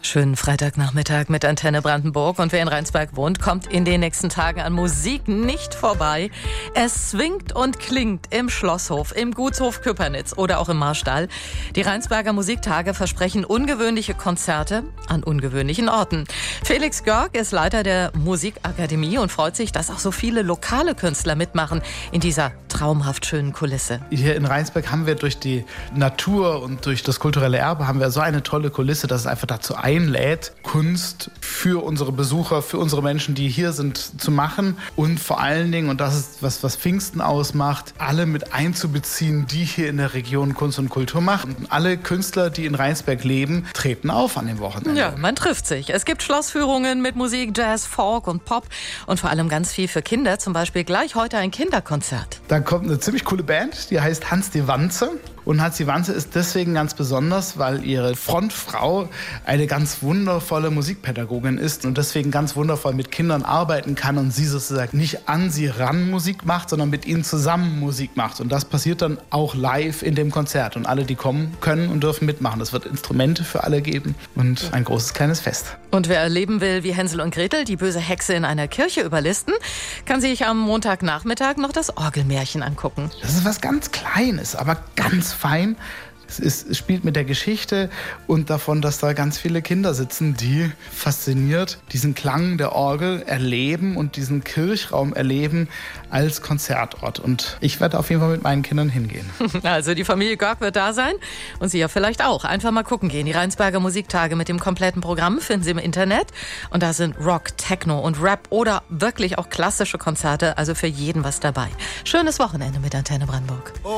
Schönen Freitagnachmittag mit Antenne Brandenburg. Und wer in Rheinsberg wohnt, kommt in den nächsten Tagen an Musik nicht vorbei. Es swingt und klingt im Schlosshof, im Gutshof Köpernitz oder auch im Marstall. Die Rheinsberger Musiktage versprechen ungewöhnliche Konzerte an ungewöhnlichen Orten. Felix Görg ist Leiter der Musikakademie und freut sich, dass auch so viele lokale Künstler mitmachen in dieser traumhaft schönen Kulisse. Hier in Rheinsberg haben wir durch die Natur und durch das kulturelle Erbe haben wir so eine tolle Kulisse, dass es einfach dazu einlädt, Kunst für unsere Besucher, für unsere Menschen, die hier sind, zu machen und vor allen Dingen, und das ist was Pfingsten ausmacht, alle mit einzubeziehen, die hier in der Region Kunst und Kultur machen. Und alle Künstler, die in Rheinsberg leben, treten auf an dem Wochenende. Ja, man trifft sich. Es gibt Schlossführungen mit Musik, Jazz, Folk und Pop und vor allem ganz viel für Kinder, zum Beispiel gleich heute ein Kinderkonzert. Da kommt eine ziemlich coole Band, die heißt Hans die Wanze. Und Hans die Wanze ist deswegen ganz besonders, weil ihre Frontfrau eine ganz wundervolle Musikpädagogin ist und deswegen ganz wundervoll mit Kindern arbeiten kann und sie sozusagen nicht an sie ran Musik macht, sondern mit ihnen zusammen Musik macht. Und das passiert dann auch live in dem Konzert. Und alle, die kommen, können und dürfen mitmachen. Es wird Instrumente für alle geben und ein großes, kleines Fest. Und wer erleben will, wie Hänsel und Gretel die böse Hexe in einer Kirche überlisten, kann sich am Montagnachmittag noch das Orgelmärchen angucken. Das ist was ganz Kleines, aber ganz fein. Es spielt mit der Geschichte und davon, dass da ganz viele Kinder sitzen, die fasziniert diesen Klang der Orgel erleben und diesen Kirchraum erleben als Konzertort. Und ich werde auf jeden Fall mit meinen Kindern hingehen. Also die Familie Görg wird da sein und Sie ja vielleicht auch. Einfach mal gucken gehen. Die Rheinsberger Musiktage mit dem kompletten Programm finden Sie im Internet. Und da sind Rock, Techno und Rap oder wirklich auch klassische Konzerte. Also für jeden was dabei. Schönes Wochenende mit Antenne Brandenburg.